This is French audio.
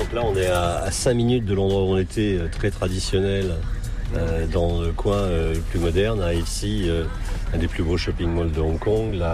Donc là, on est à 5 minutes de l'endroit où on était, très traditionnel, dans le coin le plus moderne, ici, un des plus beaux shopping malls de Hong Kong. Là,